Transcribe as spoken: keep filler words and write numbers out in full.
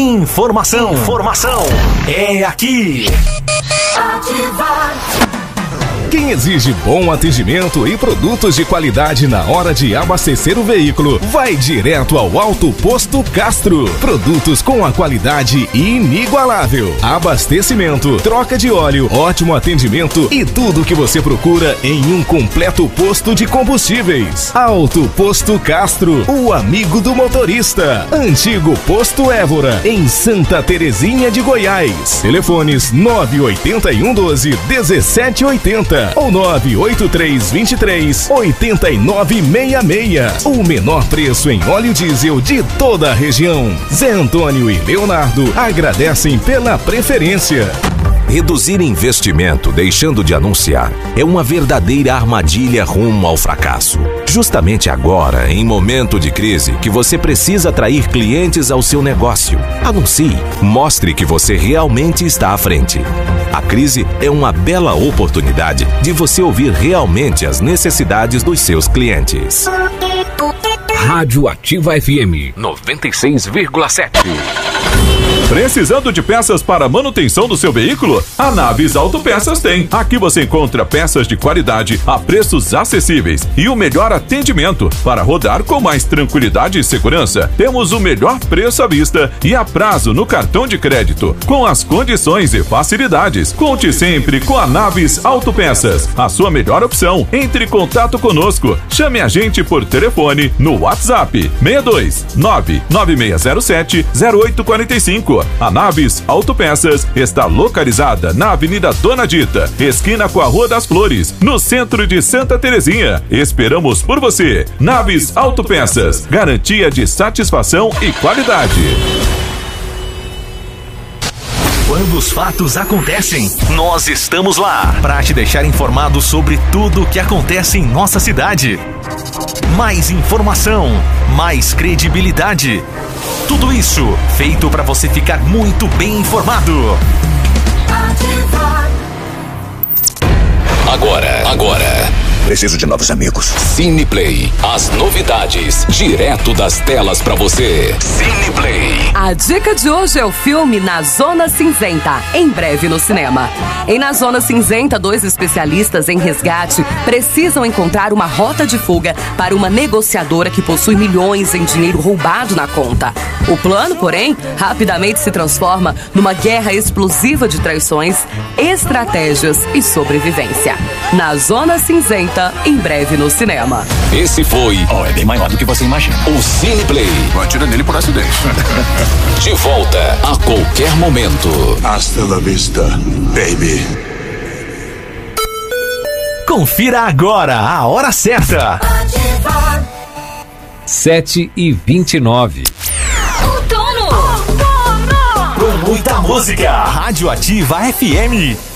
Informação, informação, é aqui. Ativa. Quem exige bom atendimento e produtos de qualidade na hora de abastecer o veículo, vai direto ao Auto Posto Castro. Produtos com a qualidade inigualável. Abastecimento, troca de óleo, ótimo atendimento e tudo o que você procura em um completo posto de combustíveis. Auto Posto Castro, o amigo do motorista. Antigo Posto Évora, em Santa Terezinha de Goiás. Telefones nove oito um, doze, dezessete oitenta ou nove oito três, vinte e três, oitenta e nove sessenta e seis. O menor preço em óleo diesel de toda a região. Zé Antônio e Leonardo agradecem pela preferência. Reduzir investimento deixando de anunciar é uma verdadeira armadilha rumo ao fracasso. Justamente agora, em momento de crise, que você precisa atrair clientes ao seu negócio. Anuncie, mostre que você realmente está à frente. A crise é uma bela oportunidade de você ouvir realmente as necessidades dos seus clientes. Rádio Ativa F M noventa e seis vírgula sete. Precisando de peças para manutenção do seu veículo? A Navis Autopeças tem. Aqui você encontra peças de qualidade a preços acessíveis e o melhor atendimento para rodar com mais tranquilidade e segurança. Temos o melhor preço à vista e a prazo no cartão de crédito, com as condições e facilidades. Conte sempre com a Navis Autopeças, a sua melhor opção. Entre em contato conosco. Chame a gente por telefone no WhatsApp seis dois nove nove seis zero sete zero oito quatro cinco. A Navis Autopeças está localizada na Avenida Dona Dita, esquina com a Rua das Flores, no centro de Santa Terezinha. Esperamos por você. Navis Autopeças, garantia de satisfação e qualidade. Quando os fatos acontecem, nós estamos lá para te deixar informado sobre tudo o que acontece em nossa cidade. Mais informação, mais credibilidade. Tudo isso feito para você ficar muito bem informado. Agora, agora. Preciso de novos amigos. Cineplay, as novidades direto das telas pra você. Cineplay. A dica de hoje é o filme Na Zona Cinzenta, em breve no cinema. Em Na Zona Cinzenta, dois especialistas em resgate precisam encontrar uma rota de fuga para uma negociadora que possui milhões em dinheiro roubado na conta. O plano, porém, rapidamente se transforma numa guerra explosiva de traições, estratégias e sobrevivência. Na Zona Cinzenta, em breve no cinema. Esse foi... Oh, é bem maior do que você imagina. O Cineplay. Atira nele por acidente. De volta a qualquer momento. Hasta la vista, baby. Confira agora a hora certa. sete e vinte e nove. Com muita música. Rádio Ativa F M.